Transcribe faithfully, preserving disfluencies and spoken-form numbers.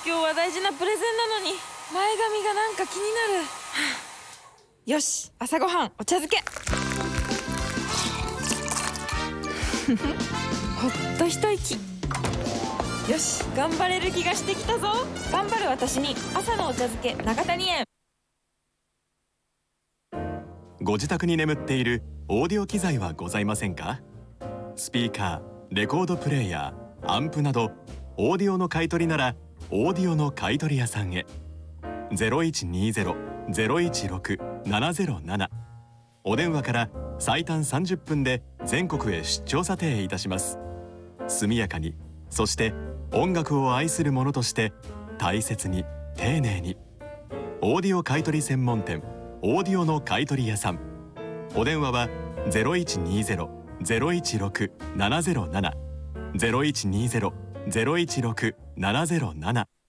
今日は大事なプレゼンなのに前髪がなんか気になる。よし、朝ごはんお茶漬け。ほっと一息。よし、頑張れる気がしてきたぞ。頑張る私に朝のお茶漬け永谷園。 ご自宅に眠っているオーディオ機材はございませんか？スピーカー、レコードプレーヤー、アンプなどオーディオの買い取りならオーディオの買い取り屋さんへ。 ゼロいちにゼロ ゼロいちろく ななゼロなな お電話から最短さんじゅっぷんで全国へ出張査定いたします。速やかに、そして音楽を愛する者として大切に丁寧に。オーディオ買い取り専門店オーディオの買い取り屋さん。お電話は ゼロいちにゼロ ゼロいちろく ななゼロなな ゼロいちにゼロ ゼロいちろく ななゼロなな